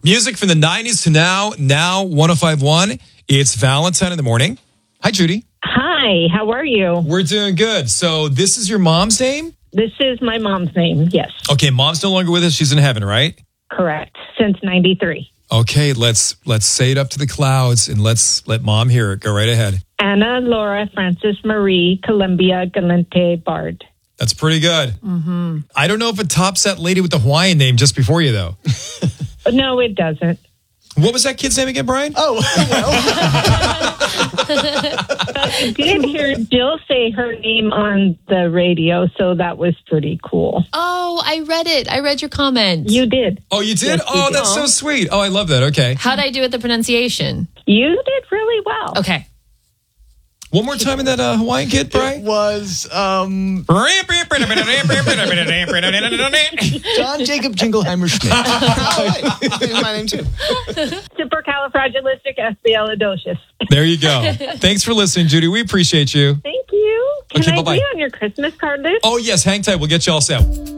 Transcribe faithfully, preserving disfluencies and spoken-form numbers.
Music from the nineties to now, now one oh five point one. It's Valentine in the morning. Hi, Judy. Hi, how are you? We're doing good. So this is your mom's name? This is my mom's name, yes. Okay, mom's no longer with us. She's in heaven, right? Correct, since ninety-three. Okay, let's let's say it up to the clouds and let's let mom hear it. Go right ahead. Anna Laura Francis Marie Columbia Galante Bard. That's pretty good. Mm-hmm. I don't know if it tops that lady with the Hawaiian name just before you, though. No, it doesn't. What was that kid's name again, Brian? Oh, well. I did hear Jill say her name on the radio, so that was pretty cool. Oh, I read it. I read your comment. You did. Oh, you did? Yes, you oh, did. that's so sweet. Oh, I love that. Okay. How'd I do with the pronunciation? You did really well. Okay. One more time in that uh, Hawaiian kid, It Brian? was um, John Jacob Jingleheimer Schmidt. That's my name, too. Supercalifragilisticexpialidocious. There you go. Thanks for listening, Judy. We appreciate you. Thank you. Can Okay, I bye-bye. be on your Christmas card list? Oh, yes. Hang tight. We'll get you all set.